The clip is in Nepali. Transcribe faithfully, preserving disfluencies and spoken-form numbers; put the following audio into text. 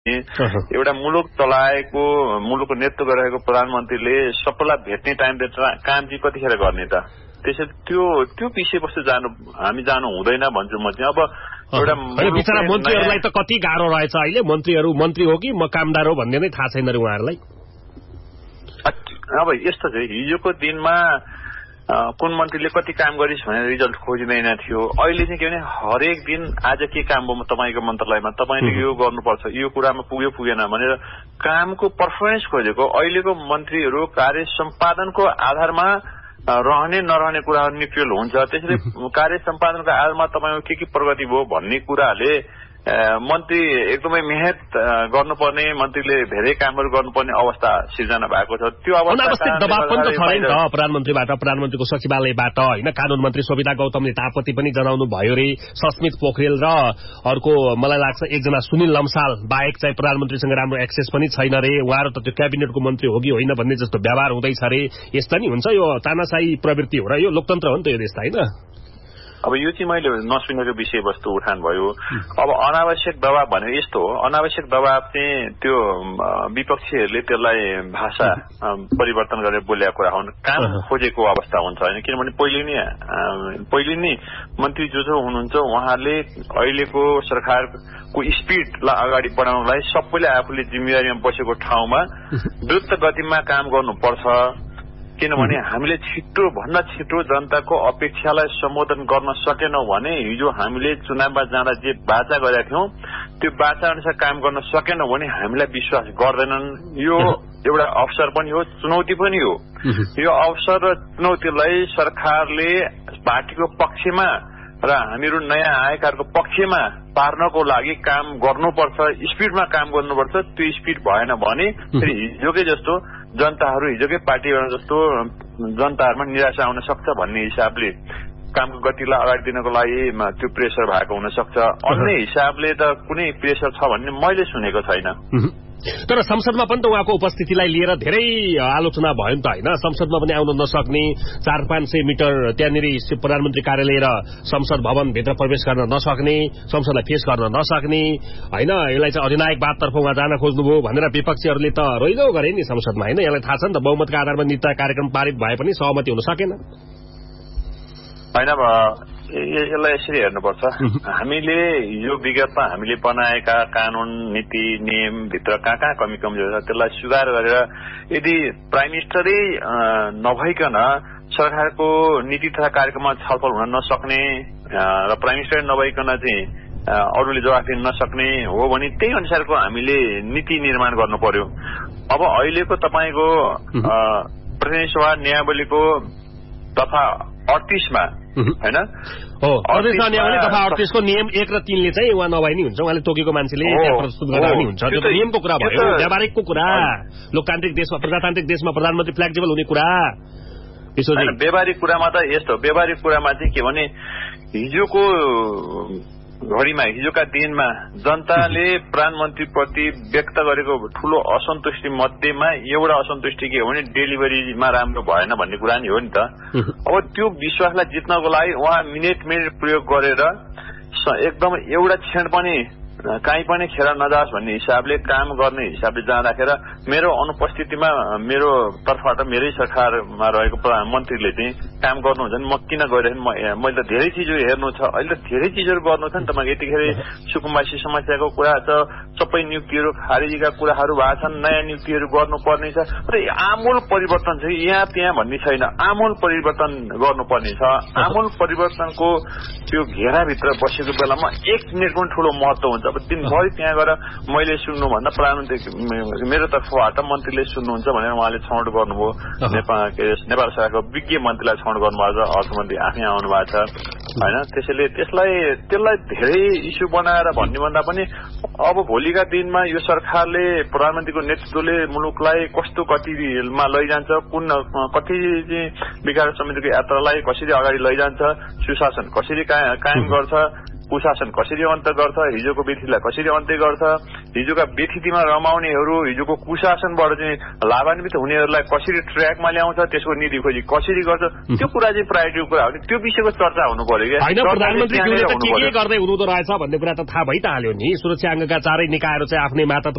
एउटा मुलुक चलाएको मुलुकको नेतृत्व गरिरहेको प्रधानमन्त्रीले सबैलाई भेट्ने टाइम दिएर काम चाहिँ कतिखेर गर्ने त? त्यसैले त्यो त्यो विषयवस्तु जानु हामी जानु हुँदैन भन्छु म चाहिँ। अब एउटा बिचरा मन्त्रीहरूलाई त कति गाह्रो रहेछ अहिले। मन्त्रीहरू मन्त्री हो कि म कामदार हो भन्ने नै थाहा छैन उहाँहरूलाई। अब यस्तो छ, हिजोको दिनमा कुन मन्त्रीले कति काम गरिस् भनेर रिजल्ट खोजिँदैन थियो। अहिले चाहिँ के भने हरेक दिन आज के काम भयो तपाईँको मन्त्रालयमा, तपाईँले यो गर्नुपर्छ, यो कुरामा पुग्यो पुगेन भनेर कामको पर्फर्मेन्स खोजेको। अहिलेको मन्त्रीहरू कार्य सम्पादनको आधारमा रहने नरहने कुराहरू निक्लियल हुन्छ। त्यसैले कार्य सम्पादनको आधारमा तपाईँको के के प्रगति भयो भन्ने कुराले मन्त्री एकदमै मेहनत गर्नुपर्ने, मन्त्रीले धेरै कामहरू गर्नुपर्ने अवस्था सिर्जना भएको छ। त्यो अनावश्यक दबाव पनि त छ नि त प्रधानमन्त्रीबाट, प्रधानमन्त्रीको सचिवालयबाट होइन। कानून मन्त्री सोभिता गौतमले आपत्ति पनि जनाउनु भयो रे। सस्मित पोखरेल र अर्को मलाई लाग्छ एकजना सुनिल लम्साल बाहेक चाहिँ प्रधानमन्त्रीसँग राम्रो एक्सेस पनि छैन रे। उहाँहरू त त्यो क्याबिनेटको मन्त्री हो कि होइन भन्ने जस्तो व्यवहार हुँदैछ रे। यस्ता नि हुन्छ, यो तानाशाही प्रवृत्ति हो र यो लोकतन्त्र हो नि त यो देशमा होइन। अब यो चाहिँ मैले नसुनेको विषयवस्तु उठान भयो। अब अनावश्यक दबाव भनेको यस्तो हो, अनावश्यक दबाव चाहिँ त्यो विपक्षीहरूले त्यसलाई भाषा परिवर्तन गरेर बोलेको कुरा हुन्, काम खोजेको अवस्था हुन्छ होइन। किनभने पहिले नै पहिले नै मन्त्री जो जो हुनुहुन्छ उहाँले अहिलेको सरकारको स्पिडलाई अगाडि बढाउनलाई सबैले आफूले जिम्मेवारीमा बसेको ठाउँमा द्रुत गतिमा काम गर्नुपर्छ। किनभने हामीले छिटो भन्दा छिटो जनताको अपेक्षालाई सम्बोधन गर्न सकेनौं भने हिजो हामीले चुनावमा जाँदा जे बाचा गरेका थियौं त्यो बाचा अनुसार काम गर्न सकेनौं भने हामीलाई विश्वास गर्दैनन्। यो एउटा अवसर पनि हो, चुनौती पनि हो। यो अवसर र चुनौतीलाई सरकारले पार्टीको पक्षमा र हामीहरू नयाँ आएकाहरूको पक्षमा पार्नको लागि काम गर्नुपर्छ, स्पिडमा काम गर्नुपर्छ। त्यो स्पिड भएन भने फेरि हिजोकै जस्तो जनताहरू हिजोकै पार्टीहरू जस्तो जनताहरूमा निराशा आउन सक्छ भन्ने हिसाबले कामको गतिलाई अगाडि दिनको लागि त्यो प्रेसर भएको हुन सक्छ। अन्य हिसाबले त कुनै प्रेसर छ भन्ने मैले सुनेको छैन। तर संसदमा पनि त उहाँको उपस्थितिलाई लिएर धेरै आलोचना भयो नि त होइन। संसदमा पनि आउन नसक्ने, चार पाँच सय मिटर त्यहाँनिर प्रधानमन्त्री कार्यालय र संसद भवनभित्र प्रवेश गर्न नसक्ने, संसदलाई फेस गर्न नसक्ने होइन। यसलाई चाहिँ अधिनायकवादतर्फ उहाँ जान खोज्नुभयो भनेर विपक्षीहरूले त रोइलो गरे नि संसदमा होइन। यसलाई थाहा छ नि त बहुमतका आधारमा नीति कार्यक्रम पारित भए पनि सहमति हुन सकेन होइन। यसलाई यसरी हेर्नुपर्छ, हामीले यो विगतमा हामीले बनाएका कानून नीति नियमभित्र कहाँ कहाँ कमी कमजोरी छ त्यसलाई सुधार गरेर यदि प्राइम मिनिस्टरै नभइकन सरकारको नीति तथा कार्यक्रममा छलफल हुन नसक्ने र प्राइम मिनिस्टर नभइकन चाहिँ अरूले जवाफ दिन नसक्ने हो भने त्यही अनुसारको हामीले नीति निर्माण गर्नु पर्यो। अब अहिलेको तपाईँको प्रतिनिधि सभा नियमावलीको दफा अडतीसमा होइन हो दफा अडतीसको नियम एक र तीनले चाहिँ उहाँ नभए नि हुन्छ, उहाँले तोकेको मान्छेले प्रस्तुत गर्दा पनि हुन्छ। त्यो त नियमको कुरा भयो, व्यावहारिकको कुरा, लोकतान्त्रिक देशमा प्रजातान्त्रिक देशमा प्रधानमन्त्री फ्लेक्सिबल हुने कुरा। व्यावहारिक कुरामा त यस्तो, व्यावहारिक कुरामा चाहिँ के भने हिजोको घडीमा हिजोका दिनमा जनताले प्रधानमन्त्रीप्रति व्यक्त गरेको ठूलो असन्तुष्टि मध्येमा एउटा असन्तुष्टि के हो भने डेलिभरीमा राम्रो भएन भन्ने कुरा नि हो नि त। अब त्यो विश्वासलाई जित्नको लागि उहाँ मिनेट मिनेट प्रयोग गरेर एकदम एउटा क्षण पनि कहीँ पनि खेर नजाओस् भन्ने हिसाबले काम गर्ने हिसाबले जाँदाखेरि मेरो अनुपस्थितिमा मेरो तर्फबाट मेरै सरकारमा रहेको मन्त्रीले चाहिँ काम गर्नुहुन्छ भने म किन गइरहेको मैले त धेरै चिजहरू हेर्नु छ, अहिले त धेरै चिजहरू गर्नु छ नि। तपाईँको यतिखेर सुकुम्बासी समस्याको कुरा छ, सबै नियुक्तिहरू खारेजीका कुराहरू भएको छन्, नयाँ नियुक्तिहरू गर्नुपर्ने छ र आमूल परिवर्तन छ। यहाँ त्यहाँ भन्ने छैन, आमूल परिवर्तन गर्नुपर्ने छ। आमूल परिवर्तनको त्यो घेराभित्र बसेको बेलामा एक मिनट पनि ठूलो महत्व हुन्छ। अब दिनभरि त्यहाँ गएर मैले सुन्नुभन्दा प्रधानमन्त्री मेरो तर्फबाट मन्त्रीले सुन्नुहुन्छ भनेर उहाँले छनौट गर्नुभयो। नेपाल नेपाल सरकारको विज्ञ मन्त्रीलाई छनौट गर्नुभएको छ, अर्थमन्त्री आफै आउनु भएको छ होइन। त्यसैले त्यसलाई त्यसलाई धेरै इस्यु बनाएर भन्ने भन्दा पनि अब भोलिका दिनमा यो सरकारले प्रधानमन्त्रीको नेतृत्वले मुलुकलाई कस्तो गतिमा लैजान्छ, कुन कति विकास समितिको यात्रालाई कसरी अगाडि लैजान्छ, सुशासन कसरी कायम गर्छ, कुशासन कसरी अन्त्य गर्छ, हिजोको व्यथितिलाई कसरी अन्त्य गर्छ, हिजोका व्यथितिमा रमाउनेहरू हिजोको कुशासनबाट चाहिँ लाभान्वित हुनेहरूलाई कसरी ट्र्याकमा ल्याउँछ, त्यसको निधि खोजी कसरी गर्छ, त्यो कुरा चाहिँ प्रायोरिटीको कुरा हो नि। त्यो विषयको चर्चा हुनु पर्यो क्या। प्रधानमन्त्री के गर्दै हुनुहुँदो रहेछ भन्ने कुरा त थाहा भइ त हाल्यो नि। सुरक्षा अङ्गका चारै निकायहरू चाहिँ आफ्नै मात्र